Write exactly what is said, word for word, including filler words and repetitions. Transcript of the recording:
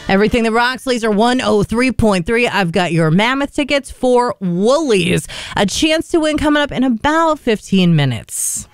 Everything that rocks, Laser one oh three point three. I've got your Mammoth tickets for Woolies. A chance to win coming up in about fifteen minutes.